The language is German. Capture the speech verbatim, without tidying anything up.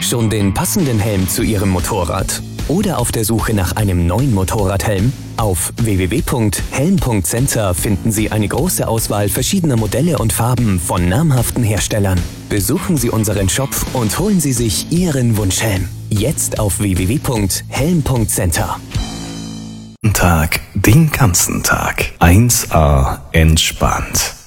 Schon den passenden Helm zu Ihrem Motorrad? Oder auf der Suche nach einem neuen Motorradhelm? Auf w w w punkt helm punkt center finden Sie eine große Auswahl verschiedener Modelle und Farben von namhaften Herstellern. Besuchen Sie unseren Shop und holen Sie sich Ihren Wunschhelm. Jetzt auf w w w punkt helm punkt center. Tag, den ganzen Tag. eins A entspannt.